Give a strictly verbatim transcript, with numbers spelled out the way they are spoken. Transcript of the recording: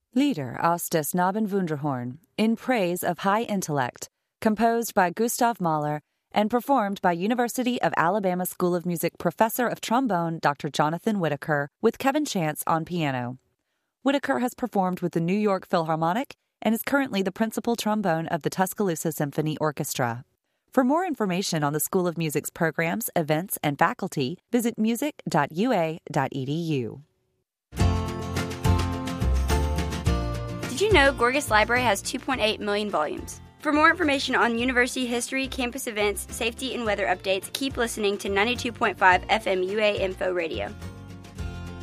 Lieder aus des Knabenwunderhorn, in praise of high intellect, composed by Gustav Mahler and performed by University of Alabama School of Music professor of trombone Doctor Jonathan Whitaker with Kevin Chance on piano. Whitaker has performed with the New York Philharmonic and is currently the principal trombone of the Tuscaloosa Symphony Orchestra. For more information on the School of Music's programs, events, and faculty, visit music dot u a dot e d u. Did you know Gorgas Library has two point eight million volumes? For more information on university history, campus events, safety, and weather updates, keep listening to ninety-two point five F M U A Info Radio.